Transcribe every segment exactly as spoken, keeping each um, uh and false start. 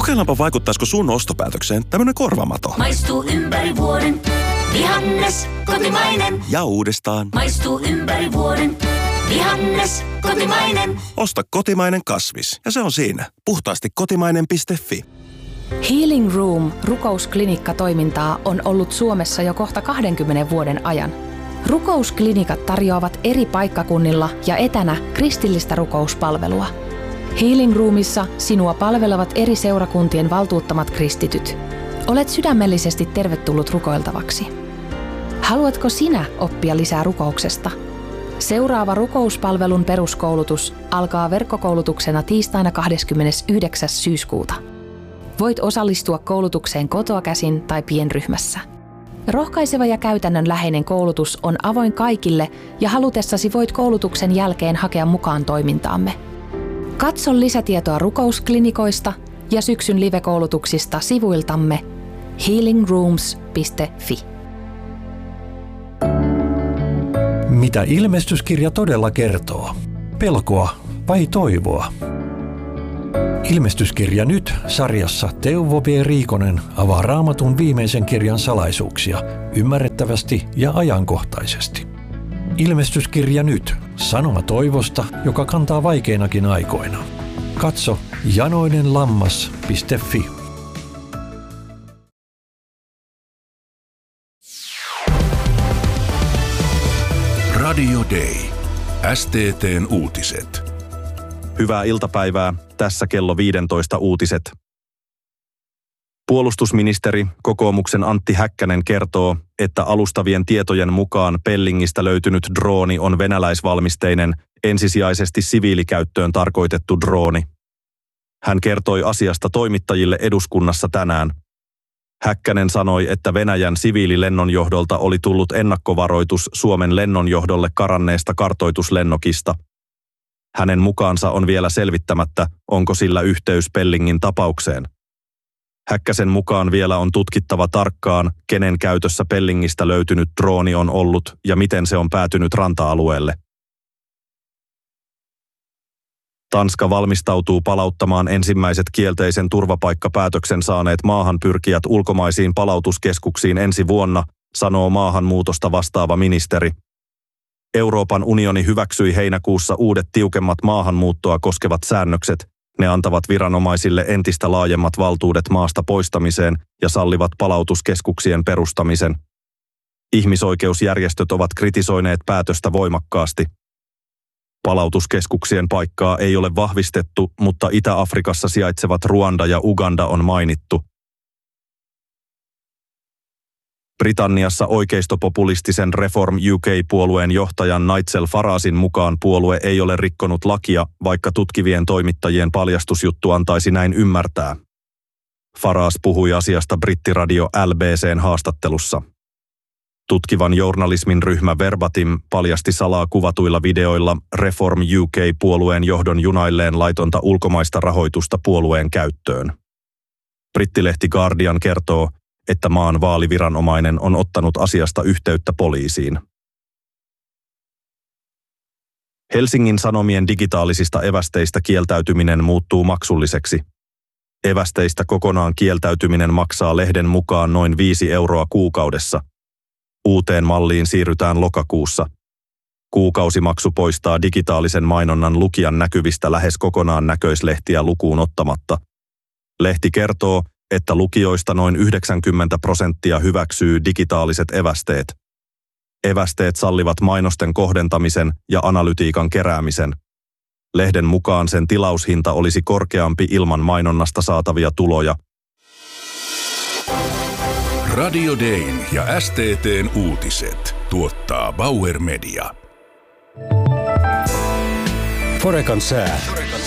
Kokeillaanpa vaikuttaisiko sun ostopäätökseen tämmönen korvamato. Maistuu ympäri vuoden. Vihannes, kotimainen. Ja uudestaan. Maistuu ympäri vuoden. Vihannes, kotimainen. Osta kotimainen kasvis. Ja se on siinä. Puhtaasti kotimainen piste fi. Healing Room rukousklinikka-toimintaa on ollut Suomessa jo kohta kahdenkymmenen vuoden ajan. Rukousklinikat tarjoavat eri paikkakunnilla ja etänä kristillistä rukouspalvelua. Healing Roomissa sinua palvelevat eri seurakuntien valtuuttamat kristityt. Olet sydämellisesti tervetullut rukoiltavaksi. Haluatko sinä oppia lisää rukouksesta? Seuraava rukouspalvelun peruskoulutus alkaa verkkokoulutuksena tiistaina kahdeskymmenesyhdeksäs syyskuuta. Voit osallistua koulutukseen kotoa käsin tai pienryhmässä. Rohkaiseva ja käytännönläheinen koulutus on avoin kaikille ja halutessasi voit koulutuksen jälkeen hakea mukaan toimintaamme. Katso lisätietoa rukousklinikoista ja syksyn live-koulutuksista sivuiltamme healing rooms piste fi. Mitä ilmestyskirja todella kertoo? Pelkoa vai toivoa? Ilmestyskirja nyt -sarjassa Teuvo B. Riikonen avaa Raamatun viimeisen kirjan salaisuuksia ymmärrettävästi ja ajankohtaisesti. Ilmestyskirja nyt -sanoma toivosta, joka kantaa vaikeinakin aikoina. Katso janoinenlammas piste fi. Radio Day. S T T:n uutiset. Hyvää iltapäivää. Tässä kello viisitoista uutiset. Puolustusministeri, kokoomuksen Antti Häkkänen kertoo, että alustavien tietojen mukaan Pellingistä löytynyt drooni on venäläisvalmisteinen, ensisijaisesti siviilikäyttöön tarkoitettu drooni. Hän kertoi asiasta toimittajille eduskunnassa tänään. Häkkänen sanoi, että Venäjän siviililennonjohdolta oli tullut ennakkovaroitus Suomen lennonjohdolle karanneesta kartoituslennokista. Hänen mukaansa on vielä selvittämättä, onko sillä yhteys Pellingin tapaukseen. Häkkäsen mukaan vielä on tutkittava tarkkaan, kenen käytössä Pellingistä löytynyt drooni on ollut ja miten se on päätynyt ranta-alueelle. Tanska valmistautuu palauttamaan ensimmäiset kielteisen turvapaikkapäätöksen saaneet maahanpyrkijät ulkomaisiin palautuskeskuksiin ensi vuonna, sanoo maahanmuutosta vastaava ministeri. Euroopan unioni hyväksyi heinäkuussa uudet tiukemmat maahanmuuttoa koskevat säännökset. Ne antavat viranomaisille entistä laajemmat valtuudet maasta poistamiseen ja sallivat palautuskeskuksien perustamisen. Ihmisoikeusjärjestöt ovat kritisoineet päätöstä voimakkaasti. Palautuskeskuksien paikkaa ei ole vahvistettu, mutta Itä-Afrikassa sijaitsevat Ruanda ja Uganda on mainittu. Britanniassa oikeistopopulistisen Reform U K-puolueen johtajan Nigel Faragen mukaan puolue ei ole rikkonut lakia, vaikka tutkivien toimittajien paljastusjuttu antaisi näin ymmärtää. Farage puhui asiasta brittiradio L B C:n haastattelussa. Tutkivan journalismin ryhmä Verbatim paljasti salaa kuvatuilla videoilla Reform U K-puolueen johdon junailleen laitonta ulkomaista rahoitusta puolueen käyttöön. Brittilehti Guardian kertoo, että maan vaaliviranomainen on ottanut asiasta yhteyttä poliisiin. Helsingin Sanomien digitaalisista evästeistä kieltäytyminen muuttuu maksulliseksi. Evästeistä kokonaan kieltäytyminen maksaa lehden mukaan noin viisi euroa kuukaudessa. Uuteen malliin siirrytään lokakuussa. Kuukausimaksu poistaa digitaalisen mainonnan lukijan näkyvistä lähes kokonaan näköislehtiä lukuun ottamatta. Lehti kertoo, että lukijoista noin yhdeksänkymmentä prosenttia hyväksyy digitaaliset evästeet. Evästeet sallivat mainosten kohdentamisen ja analytiikan keräämisen. Lehden mukaan sen tilaushinta olisi korkeampi ilman mainonnasta saatavia tuloja. Radio Dayn ja S T T:n uutiset tuottaa Bauer Media. Forekan sää.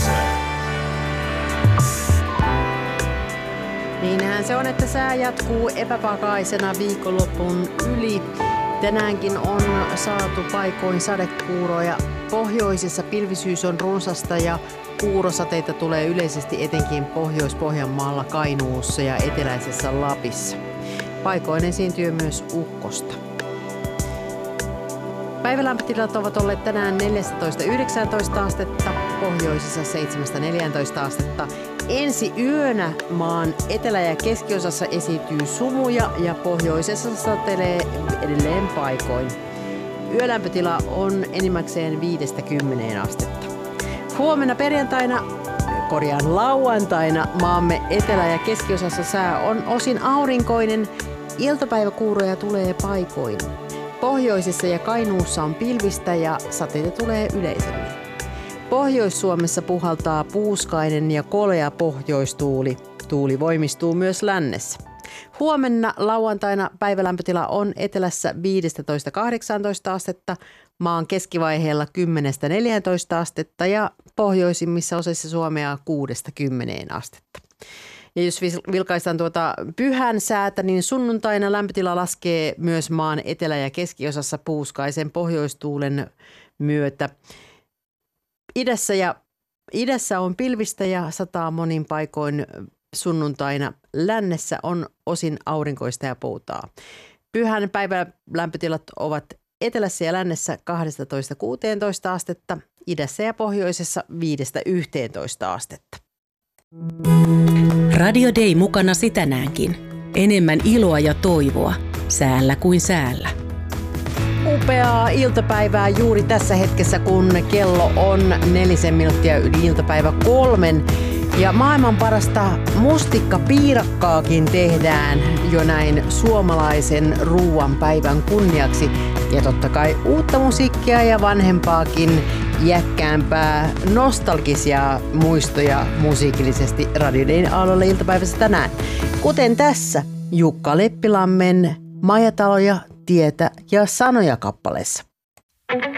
Niinhän se on, että sää jatkuu epävakaisena viikonlopun yli. Tänäänkin on saatu paikoin sadekuuroja. Pohjoisessa pilvisyys on runsasta ja kuurosateita tulee yleisesti etenkin Pohjois-Pohjanmaalla, Kainuussa ja eteläisessä Lapissa. Paikoin esiintyy myös ukkosta. Päivälämpötilat ovat olleet tänään neljätoista yhdeksäntoista astetta. pohjoisessa seitsemästä neljääntoista astetta. Ensi yönä maan etelä- ja keskiosassa esiintyy sumuja ja pohjoisessa satelee edelleen paikoin. Yölämpötila on enimmäkseen viidestä kymmeneen astetta. Huomenna perjantaina, korjaan lauantaina, maamme etelä- ja keskiosassa sää on osin aurinkoinen. Iltapäiväkuuroja tulee paikoin. Pohjoisessa ja Kainuussa on pilvistä ja sateita tulee yleisemmin. Pohjois-Suomessa puhaltaa puuskainen ja kolea pohjoistuuli. Tuuli voimistuu myös lännessä. Huomenna lauantaina päivälämpötila on etelässä viisitoista kahdeksantoista astetta, maan keskivaiheella kymmenestä neljääntoista astetta ja pohjoisimmissa osissa Suomea kuudesta kymmeneen astetta. Ja jos vilkaistaan tuota pyhän säätä, niin sunnuntaina lämpötila laskee myös maan etelä- ja keskiosassa puuskaisen pohjoistuulen myötä. Idässä, ja, idässä on pilvistä ja sataa monin paikoin sunnuntaina. Lännessä on osin aurinkoista ja poutaa. Pyhän päivän lämpötilat ovat etelässä ja lännessä kaksitoista kuusitoista astetta, idässä ja pohjoisessa viidestä yhteentoista astetta. Radio Day mukanasi tänäänkin. Enemmän iloa ja toivoa, säällä kuin säällä. Upeaa iltapäivää juuri tässä hetkessä, kun kello on nelisen minuuttia yli iltapäivä kolmen. Ja maailman parasta mustikkapiirakkaakin tehdään jo näin suomalaisen ruuan päivän kunniaksi. Ja totta kai uutta musiikkia ja vanhempaakin jäkkäämpää nostalgisia muistoja musiikillisesti Radio Dayn aallolle iltapäivässä tänään. Kuten tässä Jukka Leppilammen Majataloja, tietä ja sanoja kappaleessa.